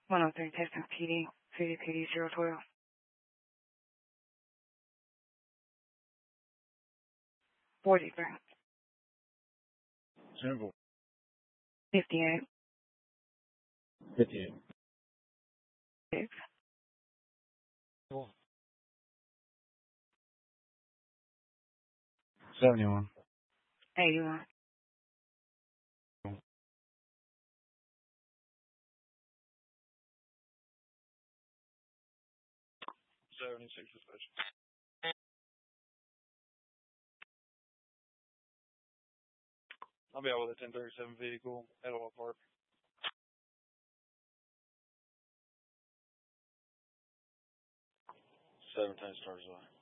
103 testing PD, CDPD 012. 43. Simple. 58. 58. 6. 71. 81. 76 suspicion. I'll be out with a 1037 vehicle at Oil Park. 17 stars away.